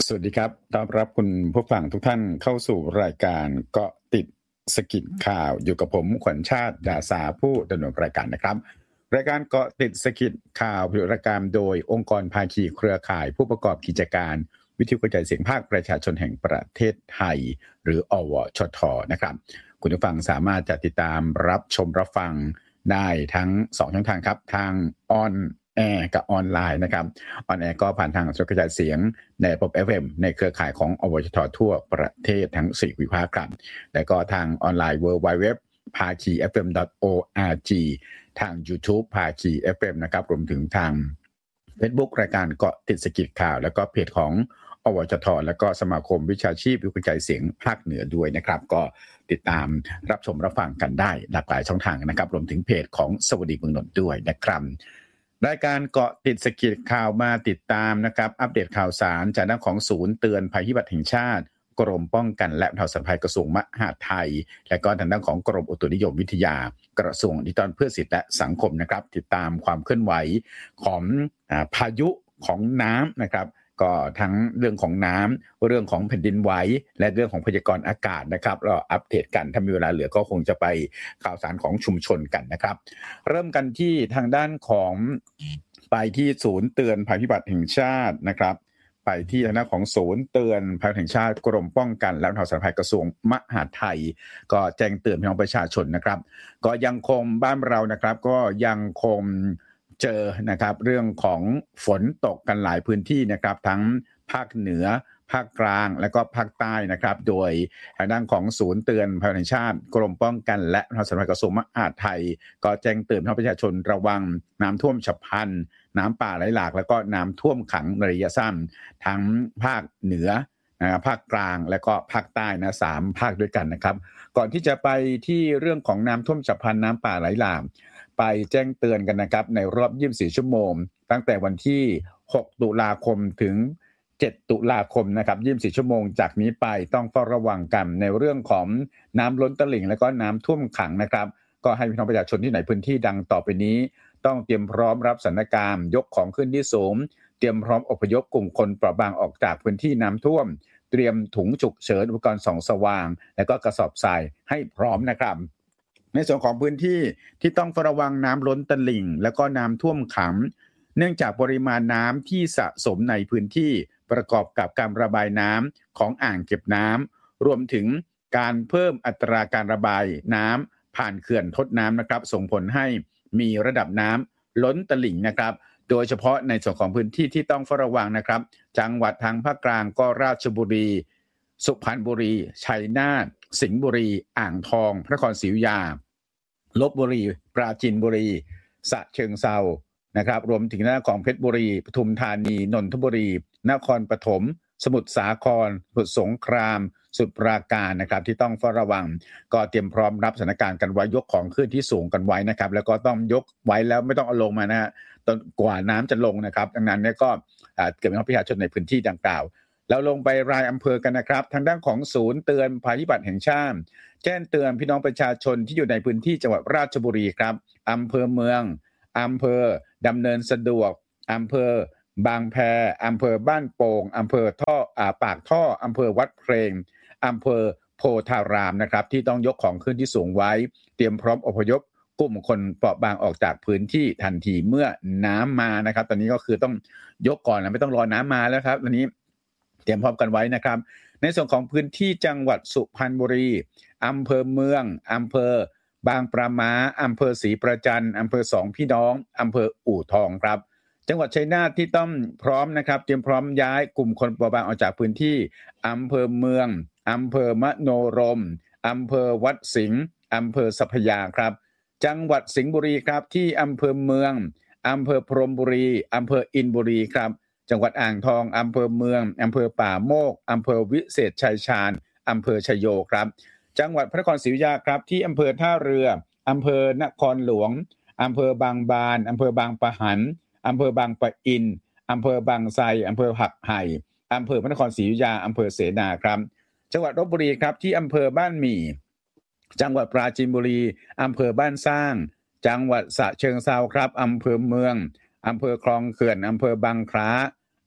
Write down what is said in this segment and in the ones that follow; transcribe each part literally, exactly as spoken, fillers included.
สวัสดีครับต้อนรับคุณผู้ฟังทุกท่านเข้าสู่รายการเกาะติดสกิดข่าวอยู่กับผมขวัญชาติดาสาผู้ดำเนินรายการนะครับรายการเกาะติดสกิดข่าวผลิตรายการโดยองค์กรภาคีเครือข่ายผู้ประกอบกิจการวิทยุกระจายเสียงภาคประชาชนแห่งประเทศไทยหรืออวชทนะครับคุณผู้ฟังสามารถจะติดตามรับชมรับฟังได้ทั้งสองช่องทางครับทางออนแอร์กับออนไลน์นะครับออนแอร์ก็ผ่านทางกระจายเสียงในระบบ เอฟ เอ็ม ในเครือข่ายของอวชททั่วประเทศทั้งสี่วิภาคครับและก็ทางออนไลน์ ดับเบิลยู ดับเบิลยู ดับเบิลยู ดอท ภาคี เอฟ เอ็ม ดอท โอ อาร์ จี ทาง YouTube ภาคี เอฟ เอ็ม นะครับรวมถึงทาง Facebook รายการเกาะติดสกิดข่าวแล้วก็เพจของอวชทแล้วก็สมาคมวิชาชีพวิทยุกระจายเสียงภาคเหนือด้วยนะครับก็ติดตามรับชมรับฟังกันได้หลากหลายช่องทางนะครับรวมถึงเพจของสวัสดีเมืองนนท์ด้วยนะครับรายการเกาะติดสกิดข่าวมาติดตามนะครับอัปเดตข่าวสารจากด้านของศูนย์เตือนภัยพิบัติแห่งชาติกรมป้องกันและบรรเทาสาธารณภัยกระทรวงมหาดไทยและก็ทางด้านของกรมอุตุนิยมวิทยากระทรวงดิจิทัลเพื่อสิทธิและสังคมนะครับติดตามความเคลื่อนไหวของอ่าพายุของน้ำนะครับก็ทั้งเรื่องของน้ำเรื่องของแผ่นดินไหวและเรื่องของพยากรณ์อากาศนะครับเราอัปเดตกันถ้ามีเวลาเหลือก็คงจะไปข่าวสารของชุมชนกันนะครับเริ่มกันที่ทางด้านของไปที่ศูนย์เตือนภัยพิบัติแห่งชาตินะครับไปที่ทางด้านของศูนย์เตือนภัยแห่งชาติกรมป้องกันและบรรเทาสาธารณภัยกระทรวงมหาดไทยก็แจ้งเตือนพี่น้องประชาชนนะครับก็ยังคงบ้านเรานะครับก็ยังคงเจอนะครับเรื่องของฝนตกกันหลายพื้นที่นะครับทั้งภาคเหนือภาคกลางและก็ภาคใต้นะครับโดยทางด้านของศูนย์เตือนภัยแห่งชาติกรมป้องกันและบรรเทาสาธารณภัยกระทรวงมหาดไทยก็แจ้งเตือนพี่น้องประชาชนระวังน้ำท่วมฉับพลันน้ำป่าไหลหลากแล้วก็น้ำท่วมขังในระยะสั้นทั้งภาคเหนือนะภาคกลางและก็ภาคใต้นะสามภาคด้วยกันนะครับก่อนที่จะไปที่เรื่องของน้ำท่วมฉับพลันน้ำป่าไหลหลากไปแจ้งเตือนกันนะครับในรอบยี่สิบสี่ชั่วโมงตั้งแต่วันที่หกตุลาคมถึงเจ็ดตุลาคมนะครับยี่สิบสี่ชั่วโมงจากนี้ไปต้องเฝ้าระวังกันในเรื่องของน้ำล้นตลิ่งและก็น้ำท่วมขังนะครับก็ให้พี่น้องประชาชนที่ไหนพื้นที่ดังต่อไปนี้ต้องเตรียมพร้อมรับสถานการณ์ยกของขึ้นที่สูงเตรียมพร้อมอพยพกลุ่มคนเปราะบางออกจากพื้นที่น้ำท่วมเตรียมถุงฉุกเฉินอุปกรณ์ส่องสว่างและก็กระสอบทรายให้พร้อมนะครับในส่วนของพื้นที่ที่ต้องเฝ้าระวังน้ำล้นตลิ่งและก็น้ำท่วมขังเนื่องจากปริมาณน้ำที่สะสมในพื้นที่ประกอบกับการระบายน้ำของอ่างเก็บน้ำรวมถึงการเพิ่มอัตราการระบายน้ำผ่านเขื่อนทดน้ำนะครับส่งผลให้มีระดับน้ำล้นตลิ่งนะครับโดยเฉพาะในส่วนของพื้นที่ที่ต้องเฝ้าระวังนะครับจังหวัดทางภาคกลางก็ราชบุรีสุพรรณบุรีชัยนาทสิงห์บุรีอ่างทองพระนครศรีอยุธยาลพบุรีปราจีนบุรีฉะเชิงเทรานะครับรวมถึงหน้าของเพชรบุรีปทุมธานีนนทบุรีนครปฐมสมุทรสาครสมุทรสงครามสมุทรปราการนะครับที่ต้องเฝ้าระวังก็เตรียมพร้อมรับสถานการณ์กันไว้ยกของขึ้นที่สูงกันไว้นะครับแล้วก็ต้องยกไว้แล้วไม่ต้องเอาลงมานะฮะจนกว่าน้ำจะลงนะครับดังนั้นเนี่ยก็เกิดเป็นประชาชนในพื้นที่ดังกล่าวแล้วลงไปรายอำเภอกันนะครับทางด้านของศูนย์เตือนภัยพิบัติแห่งชาติแจ้งเตือนพี่น้องประชาชนที่อยู่ในพื้นที่จังหวัดราชบุรีครับอำเภอเมืองอำเภอดำเนินสะดวกอำเภอบางแพอำเภอบ้านโป่งอำเภอท่ออ่าปากท่ออำเภอวัดเพลงอำเภอโพธารามนะครับที่ต้องยกของขึ้นที่สูงไว้เตรียมพร้อมอพยพกลุ่มคนเปราะบางออกจากพื้นที่ทันทีเมื่อน้ำมานะครับตอนนี้ก็คือต้องยกก่อนนะไม่ต้องรอน้ำมาแล้วครับตอนนี้เตรียมพร้อมกันไว้นะครับในส่วนของพื้นที่จังหวัดสุพรรณบุรีอำเภอเมืองอำเภอบางปะมาอำเภอศรีประจันอำเภอสองพี่น้องอำเภออู่ทองครับจังหวัดชัยนาทที่ต้องพร้อมนะครับเตรียมพร้อมย้ายกลุ่มคนเปราะบางออกจากพื้นที่อำเภอเมืองอำเภอมโนรมอำเภอวัดสิงห์อำเภอสัพพยาครับจังหวัดสิงห์บุรีครับที่อำเภอเมืองอำเภอพรหมบุรีอำเภออินบุรีครับจังหวัดอ่างทองอำเภอเมืองอำเภอป่าโมกอำเภอวิเศษชัยชาญอำเภอชโยครับจังหวัดพระนครศรีอยุธยาครับที่อำเภอท่าเรืออำเภอนครหลวงอำเภอบางบานอำเภอบางปะหันอำเภอบางปะอินอำเภอบางไทรอำเภอหักไห่อำเภอพระนครศรีอยุธยาอำเภอเสนาครับจังหวัดลพบุรีครับที่อำเภอบ้านหมี่จังหวัดปราจีนบุรีอำเภอบ้านสร้างจังหวัดฉะเชิงเทราครับอำเภอเมืองอำเภอคลองเขื่อนอำเภอบางคล้า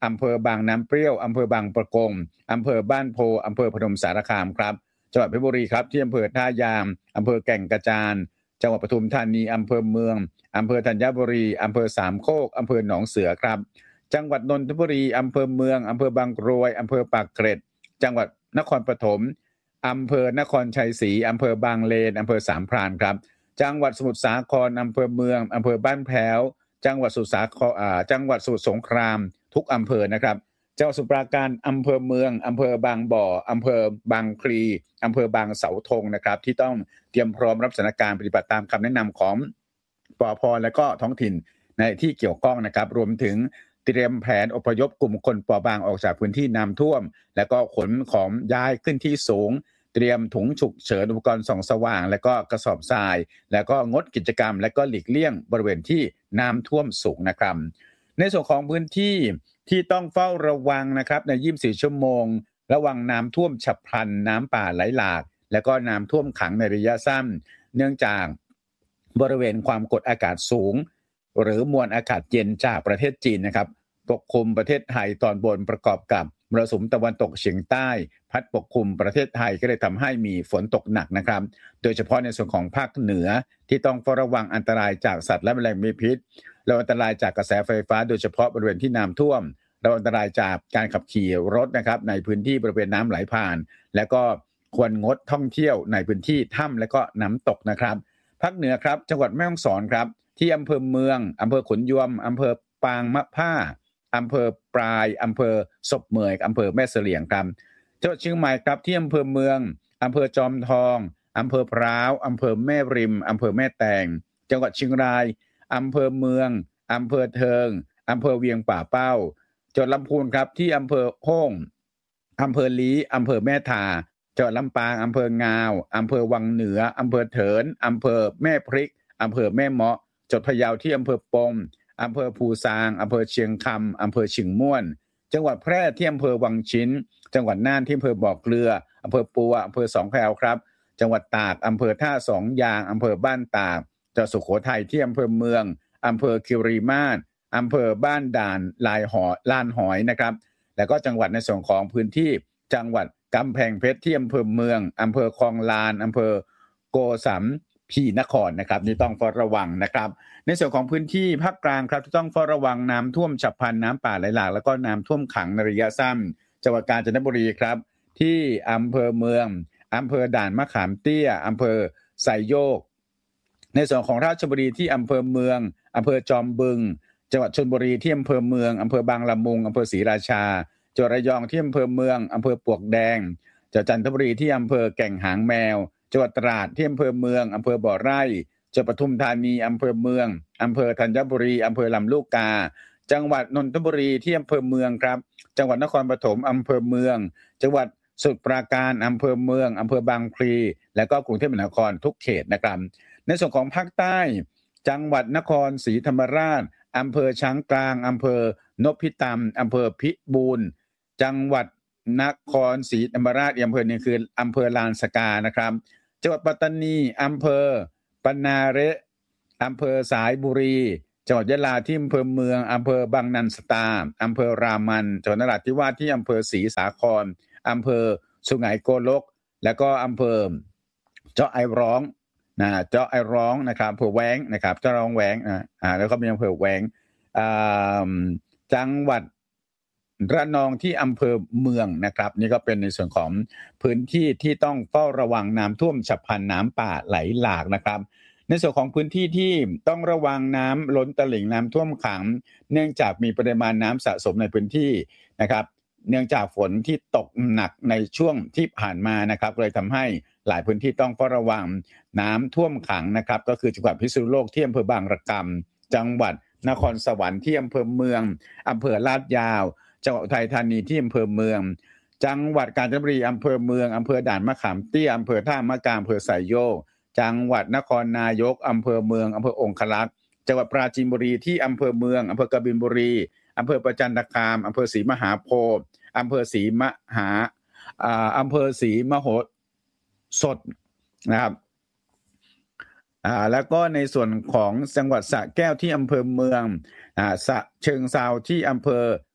อำเภอบางน้ำเปรี้ยวอำเภอบางปะกงอำเภอบ้านโพอำเภอพนมสารคามครับจังหวัดเพชรบุรีครับที่อำเภอท่ายามอำเภอแก่งกระจานจังหวัดปทุมธานีอำเภอเมืองอำเภอธัญบุรีอำเภอสามโคกอำเภอหนองเสือครับจังหวัดนนทบุรีอำเภอเมืองอำเภอบางกรวยอำเภอปากเกร็ดจังหวัดนครปฐมอำเภอนครชัยศรีอำเภอบางเลนอำเภอสามพรานครับจังหวัดสมุทรสาครอำเภอเมืองอำเภอบ้านแพ้วจังหวัดสมุทรสาครอ่าจังหวัดสมุทรสงครามทุกอำเภอนะครับจังหวัดสมุทรปราการอำเภอเมืองอำเภอบางบ่ออำเภอบางพลีอำเภอบางเสาธงนะครับที่ต้องเตรียมพร้อมรับสถานการณ์ปฏิบัติตามคำแนะนำของปภ.และก็ท้องถิ่นในที่เกี่ยวข้องนะครับรวมถึงเตรียมแผนอพยพกลุ่มคนเปราะบางออกจากพื้นที่น้ำท่วมและก็ขนของย้ายขึ้นที่สูงเตรียมถุงฉุกเฉินอุปกรณ์ส่องสว่างและก็กระสอบทรายแล้วก็งดกิจกรรมและก็หลีกเลี่ยงบริเวณที่น้ำท่วมสูงนะครับในส่วนของพื้นที่ที่ต้องเฝ้าระวังนะครับในยี่สิบสี่ชั่วโมงระวังน้ำท่วมฉับพลันน้ำป่าไหลหลากและก็น้ำท่วมขังในระยะสั้นเนื่องจากบริเวณความกดอากาศสูงหรือมวลอากาศเย็นจากประเทศจีนนะครับปกคลุมประเทศไทยตอนบนประกอบกับมรสุมตะวันตกเฉียงใต้พัดปกคลุมประเทศไทยก็เลยทำให้มีฝนตกหนักนะครับโดยเฉพาะในส่วนของภาคเหนือที่ต้องเฝ้าระวังอันตรายจากสัตว์และแมลงมีพิษระวังอันตรายจากกระแสไฟฟ้าโดยเฉพาะบริเวณที่น้ำท่วมระวังอันตรายจากการขับขี่รถนะครับในพื้นที่บริเวณน้ำไหลผ่านและก็ควรงดท่องเที่ยวในพื้นที่ถ้ำและก็น้ำตกนะครับภาคเหนือครับจังหวัดแม่ฮ่องสอนครับที่อำเภอเมืองอำเภอขุนยวมอำเภอปางมะผ้าอำเภอปลายอำเภอศพเมยอำเภอแม่เสลี่ยงครับจังหวัดเชียงใหม่ครับที่อำเภอเมืองอำเภอจอมทองอำเภอพร้าวอำเภอแม่ริมอำเภอแม่แตงจังหวัดเชียงรายอำเภอเมืองอำเภอเทิงอำเภอเวียงป่าเป้าจังหวัดลำพูนครับที่อำเภอโฮ่งอำเภอลี้อำเภอแม่ทาจังหวัดลำปางอำเภองาวอำเภอวังเหนืออำเภอเถินอำเภอแม่พริกอำเภอแม่เมาะจังหวัดพะเยาที่อำเภอปงอำเภอภูซางอำเภอเชียงคำอำเภอเชียงม่วนจังหวัดแพร่ที่อำเภอวังชิ้นจังหวัดน่านที่อำเภอบ่อเกลืออำเภอปัวอำเภอสองแควครับจังหวัดตากอำเภอท่าสองยางอำเภอบ้านตากจังหวัดสุโขทัยที่อำเภอเมืองอำเภอคิรีมาศอำเภอบ้านด่านลายหอลานหอยนะครับแล้วก็จังหวัดในส่วนของพื้นที่จังหวัดกำแพงเพชรที่อำเภอเมืองอำเภอคลองลานอำเภอโกสัมพีนครนะครับนี่ต้องเฝ้าระวังนะครับในส่วนของพื้นที่ภาคกลางครับที่ต้องเฝ้าระวังน้ำท่วมฉับพลันน้ำป่าไหลหลากแล้วก็น้ำท่วมขังในระยะสั้นจังหวัดกาญจนบุรีครับที่อำเภอเมืองอำเภอด่านมะขามเตี้ยอำเภอไซโยกในส่วนของราชบุรีที่อำเภอเมืองอำเภอจอมบึงจังหวัดชลบุรีที่อำเภอเมืองอำเภอบางละมุงอำเภอศรีราชาจังหวัดระยองที่อำเภอเมืองอำเภอปลวกแดงจังหวัดจันทบุรีที่อำเภอแก่งหางแมวจังหวัดตราดที่อำเภอเมืองอำเภอบ่อไร่จังหวัดปทุมธานีอำเภอเมืองอำเภอธัญบุรีอำเภอลำลูกกาจังหวัดนนทบุรีที่อำเภอเมืองครับจังหวัดนครปฐมอำเภอเมืองจังหวัดสมุทรปราการอำเภอเมืองอำเภอบางพลีและก็กรุงเทพมหานครทุกเขตนะครับในส่วนของภาคใต้จังหวัดนครศรีธรรมราชอำเภอช้างกลางอำเภอนพิตำอำเภอพิบูลจังหวัดนครศรีธรรมราชอำเภอนี้คืออำเภอลานสกานะครับจังหวัดปัตตานีอำเภอปนาเระอำเภอสายบุรีจังหวัดยะลาที่อำเภอเมืองอำเภอบางนันสตาอำเภอรามันจังหวัดนราธิวาสที่อำเภอศรีสาครอำเภอสุไหงโกลกแล้วก็อำเภอเจาะไอร้องนะเจาะไอร้องนะครับอำเภอแว้งนะครับเจาะร้องแว้งนะอ่าแล้วก็มีอำเภอแว้งอ่าจังหวัดระนองที่อำเภอเมืองนะครับนี่ก็เป็นในส่วนของพื้นที่ที่ต้องเฝ้าระวังน้ำท่วมฉับพลันน้ำป่าไหลหลากนะครับในส่วนของพื้นที่ที่ต้องระวังน้ำล้นตลิ่งน้ำท่วมขังเนื่องจากมีปริมาณน้ำสะสมในพื้นที่นะครับเนื่องจากฝนที่ตกหนักในช่วงที่ผ่านมานะครับเลยทำให้หลายพื้นที่ต้องเฝ้าระวังน้ำท่วมขังนะครับก็คือจังหวัดพิษณุโลกที่อำเภอบางระกำจังหวัดนครสวรรค์ที่อำเภอเมืองอำเภอลาดยาวจังหวัดอุทัยธานีที่อำเภอเมืองจังหวัดกาญจนบุรีอำเภอเมืองอำเภอด่านมะขามเตี้ยอำเภอท่ามะกาอำเภอไซโยกจังหวัดนครนายกอำเภอเมืองอำเภอองคลักษ์จังหวัดปราจีนบุรีที่อำเภอเมืองอำเภอกบินบุรีอำเภอประจันตคามอำเภอศรีมหาโพธิ์อำเภอศรีมหาอ่าอำเภอศรีมโหสถนะครับอ่าแล้วก็ในส่วนของจังหวัดสระแก้วที่อำเภอเมืองอ่าสระเชิงเทราที่อำเภอ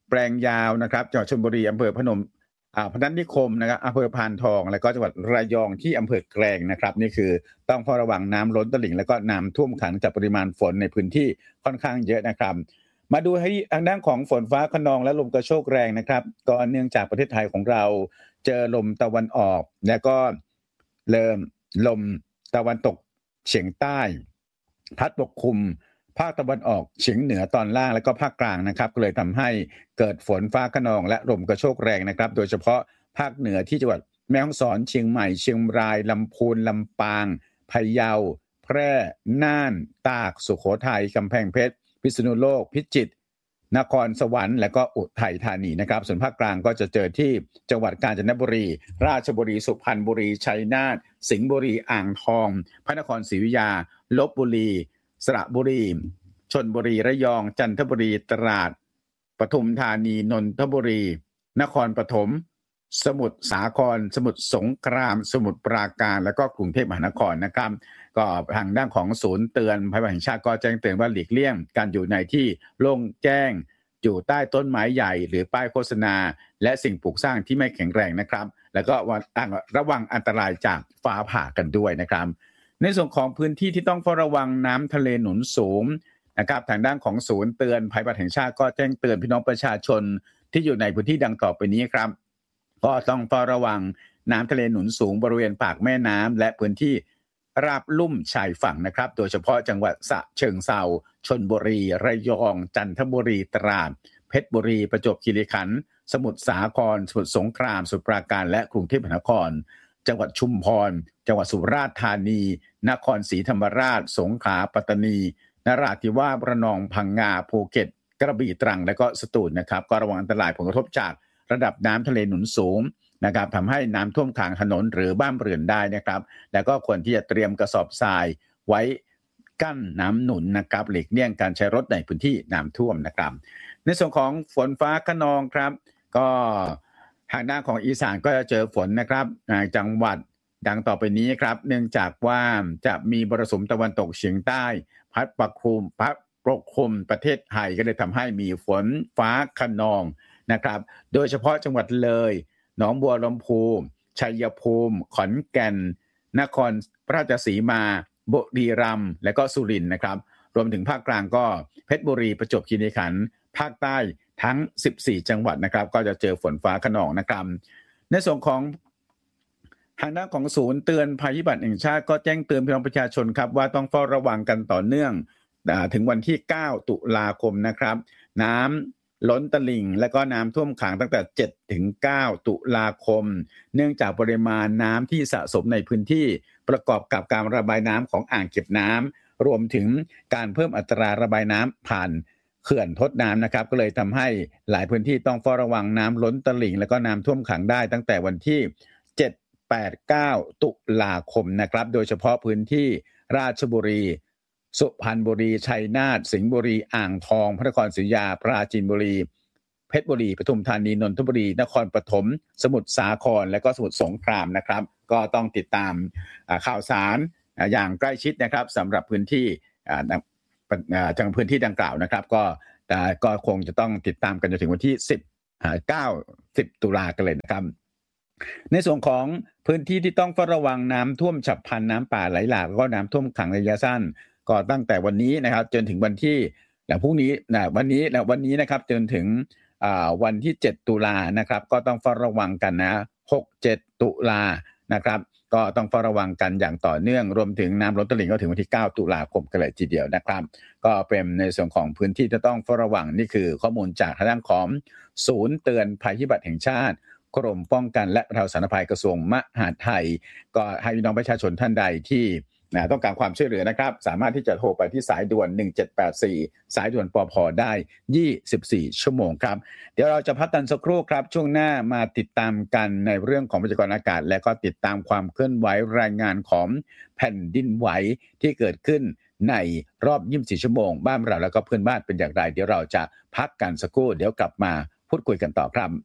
แปลงยาวนะครับจังหวัดชลบุรีอำเภอพนมอ่าพนัสนิคมนะครับอำเภอพานทองแล้วก็จังหวัดระยองที่อำเภอแกลงนะครับนี่คือต้องเฝ้าระวังน้ำล้นตลิ่งแล้วก็น้ำท่วมขังจากปริมาณฝนในพื้นที่ค่อนข้างเยอะนะครับมาดูให้ทางด้านของฝนฟ้าคะนองและลมกระโชกแรงนะครับก็เนื่องจากประเทศไทยของเราเจอลมตะวันออกแล้วก็เริ่มลมตะวันตกเฉียงใต้พัดปกคลุมภาคตะวันออกเฉียงเหนือตอนล่างและก็ภาคกลางนะครับก็เลยทำให้เกิดฝนฟ้าคะนองและลมกระโชกแรงนะครับโดยเฉพาะภาคเหนือที่จังหวัดแม่ฮ่องสอนเชียงใหม่เชียงรายลำพูนลำปางพะเยาแพร่น่านตากสุโขทัยกำแพงเพชรพิษณุโลกพิจิตรนครสวรรค์และก็อุทัยธานีนะครับส่วนภาคกลางก็จะเจอที่จังหวัดกาญจนบุรีราชบุรีสุพรรณบุรีชัยนาทสิงห์บุรีอ่างทองพระนครศรีอยุธยาลพบุรีสระบุรีชลบุรีระยองจันทบุรีตราดปทุมธานีนนทบุรีนครปฐมสมุทรสาครสมุทรสงครามสมุทรปราการและก็กรุงเทพมหานครนะครับก็ทางด้านของศูนย์เตือนภัยพิบัติแห่งชาติก็แจ้งเตือนว่าหลีกเลี่ยงการอยู่ในที่โล่งแจ้งอยู่ใต้ต้นไม้ใหญ่หรือป้ายโฆษณาและสิ่งปลูกสร้างที่ไม่แข็งแรงนะครับแล้วก็ระวังอันตรายจากฟ้าผ่ากันด้วยนะครับในส่วนของพื้นที่ที่ต้องเฝ้าระวังน้ำทะเลหนุนสูงนะครับทางด้านของศูนย์เตือนภัยพิบัติแห่งชาติก็แจ้งเตือนพี่น้องประชาชนที่อยู่ในพื้นที่ดังต่อไปนี้ครับก็ต้องเฝ้าระวังน้ำทะเลหนุนสูงบริเวณปากแม่น้ำและพื้นที่ราบลุ่มชายฝั่งนะครับโดยเฉพาะจังหวัดฉะเชิงเทราชลบุรีระยองจันทบุรีตราดเพชรบุรีประจวบคีรีขันธ์สมุทรสาครสมุทรสงครามสมุทรปราการและกรุงเทพมหานครจังหวัดชุมพรจังหวัดสุราษฎร์ธานีนครศรีธรรมราชสงขลาปัตตานีนราธิวาสระนองพังงาภูเก็ตกระบี่ตรังและก็สตูลนะครับก็ระวังอันตรายผลกระทบจากระดับน้ำทะเลหนุนสูงนะครับทำให้น้ำท่วมขังถนนหรือบ้านเรือนได้นะครับแล้วก็ควรที่จะเตรียมกระสอบทรายไว้กั้นน้ำหนุนนะครับหลีกเลี่ยงการใช้รถในพื้นที่น้ำท่วมนะครับในส่วนของฝนฟ้าคะนองครับก็ทางด้านของอีสานก็จะเจอฝนนะครับจังหวัดดังต่อไปนี้ครับเนื่องจากว่าจะมีมรสุมตะวันตกเฉียงใต้พัดปกคลุมพัดปกคลุมประเทศไทยก็เลยทำให้มีฝนฟ้าคะนองนะครับโดยเฉพาะจังหวัดเลยหนองบัวลำพูชัยภูมิขอนแก่นนครราชสีมาบุรีรัมย์และก็สุรินทร์นะครับรวมถึงภาคกลางก็เพชรบุรีประจวบคีรีขันธ์ภาคใต้ทั้งสิบสี่จังหวัดนะครับก็จะเจอฝนฟ้าคะนองนะครับในส่วนของทางด้านของศูนย์เตือนภัยพิบัติแห่งชาติก็แจ้งเตือนพี่น้องประชาชนครับว่าต้องเฝ้าระวังกันต่อเนื่องถึงวันที่เก้าตุลาคมนะครับน้ำล้นตลิ่งและก็น้ำท่วมขังตั้งแต่เจ็ดถึงเก้าตุลาคมเนื่องจากปริมาณน้ำที่สะสมในพื้นที่ประกอบกับการระบายน้ำของอ่างเก็บน้ำรวมถึงการเพิ่มอัตราระบายน้ำผ่านเขื่อนทดน้ำนะครับก็เลยทำให้หลายพื้นที่ต้องเฝ้าระวังน้ำล้นตลิ่งและก็น้ำท่วมขังได้ตั้งแต่วันที่เจ็ด แปด เก้าตุลาคมนะครับโดยเฉพาะพื้นที่ราชบุรีสุพรรณบุรีชัยนาทสิงห์บุรีอ่างทองพระนครศรีอยุธยาปราจีนบุรีเพชรบุรีปทุมธานีนนทบุรีนครปฐมสมุทรสาครและก็สมุทรสงครามนะครับก็ต้องติดตามข่าวสารอย่างใกล้ชิดนะครับสำหรับพื้นที่จังพื้นที่ดังกล่าวนะครับก็ก็คงจะต้องติดตามกันจนถึงวันที่สิบ เก้า สิบตุลากันเลยนะครับในส่วนของพื้นที่ที่ต้องเฝ้าระวังน้ำท่วมฉับพลันน้ำป่าไหลหลากแล้วก็น้ำท่วมขังระยะสั้นก็ตั้งแต่วันนี้นะครับจนถึงวันที่แล้วพรุ่งนี้นะวันนี้แล้ววันนี้นะครับจนถึงวันที่เจ็ดตุลานะครับก็ต้องเฝ้าระวังกันนะหก เจ็ดตุลานะครับก็ต้องเฝ้าระวังกันอย่างต่อเนื่องรวมถึงน้ำล้นตลิ่งก็ถึงวันที่เก้าตุลาคมกันเลยทีเดียวนะครับก็เป็นในส่วนของพื้นที่ที่ต้องเฝ้าระวังนี่คือข้อมูลจากทางด้านของศูนย์เตือนภัยพิบัติแห่งชาติกรมป้องกันและบรรเทาสาธารณภัยกระทรวงมหาดไทยก็ให้พี่น้องประชาชนท่านใดที่นะต้องการความช่วยเหลือนะครับสามารถที่จะโทรไปที่สายด่วนหนึ่งเจ็ดแปดสี่สายด่วนปภได้ยี่สิบสี่ชั่วโมงครับเดี๋ยวเราจะพักกันสักครู่ครับช่วงหน้ามาติดตามกันในเรื่องของพยากรณ์อากาศและก็ติดตามความเคลื่อนไหวรายงานของแผ่นดินไหวที่เกิดขึ้นในรอบยี่สิบสี่ชั่วโมงบ้านเราแล้วก็เพื่อนบ้านเป็นอย่างไรเดี๋ยวเราจะพักกันสักครู่เดี๋ยวกลับมาพูดคุยกันต่อครับ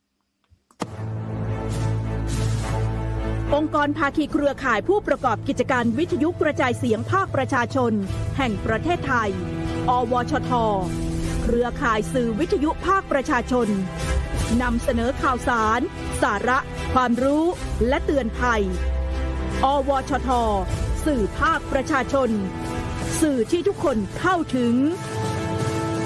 องค์กรภาคีเครือข่ายผู้ประกอบกิจการวิทยุกระจายเสียงภาคประชาชนแห่งประเทศไทยอวชทเครือข่ายสื่อวิทยุภาคประชาชนนำเสนอข่าวสารสาระความรู้และเตือนภัยอวชทสื่อภาคประชาชนสื่อที่ทุกคนเข้าถึง